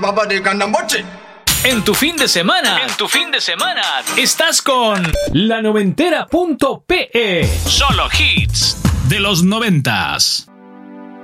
En tu fin de semana, estás con La Noventera.pe. Solo hits de los 90s.